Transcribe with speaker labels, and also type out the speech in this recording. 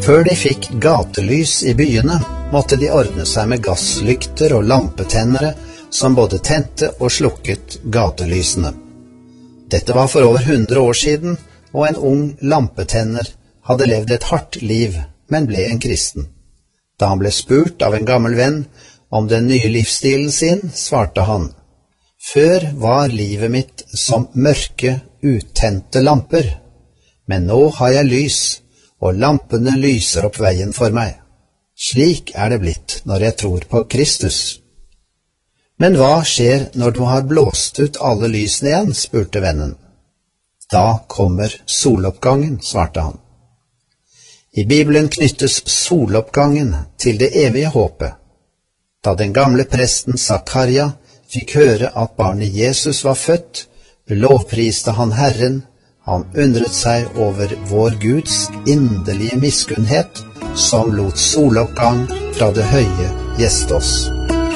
Speaker 1: Før de fikk gatelys i byene, måtte de ordne seg med gasslykter og lampetennere som både tente og slukket gatelysene. Dette var for over 100 år siden, og en ung lampetenner hadde levd et hardt liv, men ble en kristen. Da han ble spurt av en gammel venn om den nye livsstilen sin, svarte han: «Før var livet mitt som mørke, uttente lamper, men nå har jeg lys, og lampene lyser opp veien for meg. Slik er det blitt når jeg tror på Kristus.» «Men hva skjer når du har blåst ut alle lysene igjen?» spurte vennen. «Da kommer soloppgangen», svarte han. I Bibelen knyttes soloppgangen til det evige håpet. Da den gamle presten Zakaria fikk høre at barnet Jesus var født, lovpriste han Herren. Han undret seg over vår Guds inderlige miskunnhet, som lot soloppgang fra det høye gjeste oss.